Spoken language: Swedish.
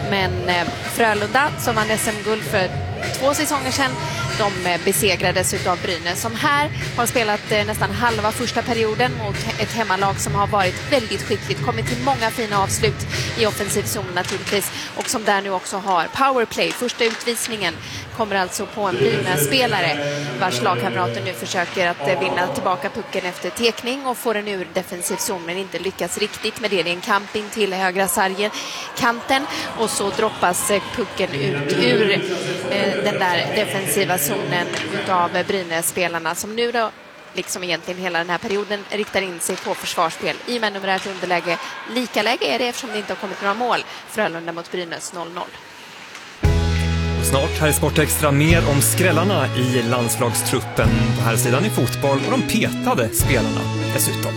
Men Frölunda, som vann SM-guld för 2 säsonger sedan, de besegrades utav Brynäs, som här har spelat nästan halva första perioden mot ett hemmalag som har varit väldigt skickligt, kommit till många fina avslut i offensiv zon naturligtvis, och som där nu också har powerplay. Första utvisningen kommer alltså på en Brynäs-spelare vars lagkamrater nu försöker att vinna tillbaka pucken efter tekning och får den ur defensiv zon, men inte lyckas riktigt med det. Det är en kamp in till högra sargen, kanten, och så droppas pucken ut ur den där defensiva zonen utav Brynäs-spelarna, som nu då, liksom egentligen hela den här perioden, riktar in sig på försvarsspel i med numerärt underläge. Lika läge är det eftersom det inte har kommit några mål. Frölunda mot Brynäs 0-0. Snart här i Sportextra mer om skrällarna i landslagstruppen på här sidan i fotboll och de petade spelarna dessutom.